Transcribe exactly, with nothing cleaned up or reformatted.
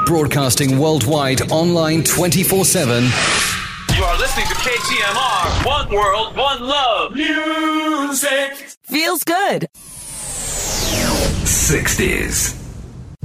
Broadcasting worldwide, online twenty-four seven. You are listening to K T M R. One world, one love. Music. Feels good. sixties.